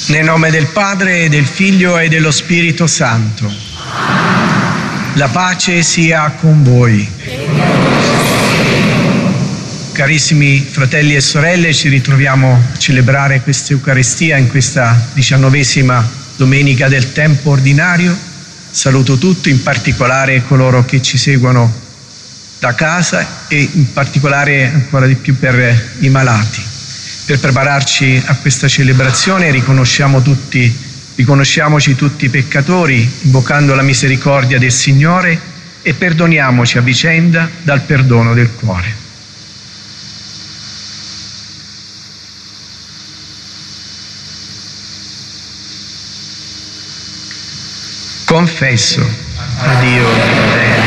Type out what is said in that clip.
Nel nome del Padre, del Figlio e dello Spirito Santo. La pace sia con voi. Carissimi fratelli e sorelle, ci ritroviamo a celebrare questa Eucaristia in questa 19ª domenica del tempo ordinario. Saluto tutti, in particolare coloro che ci seguono da casa e in particolare ancora di più per i malati. Per prepararci a questa celebrazione riconosciamoci tutti peccatori, invocando la misericordia del Signore e perdoniamoci a vicenda dal perdono del cuore. Confesso a Dio